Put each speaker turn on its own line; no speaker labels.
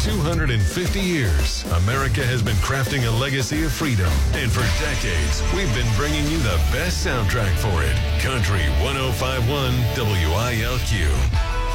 250 years, America has been crafting a legacy of freedom. And for decades, we've been bringing you the best soundtrack for it. Country 105.1 WILQ.